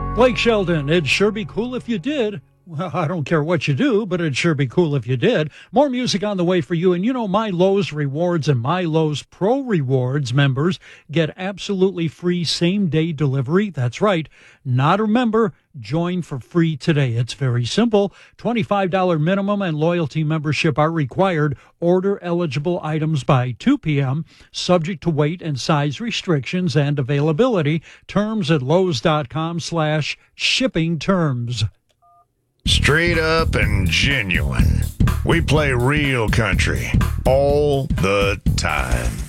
Blake Sheldon, it'd sure be cool if you did. Well, I don't care what you do, but it'd sure be cool if you did. More music on the way for you. And you know, My Lowe's Rewards and My Lowe's Pro Rewards members get absolutely free same-day delivery. That's right. Not a member. Join for free today. It's very simple. $25 minimum and loyalty membership are required. Order eligible items by 2 p.m., subject to weight and size restrictions and availability. Terms at lowes.com/shipping terms. Straight up and genuine. We play real country all the time.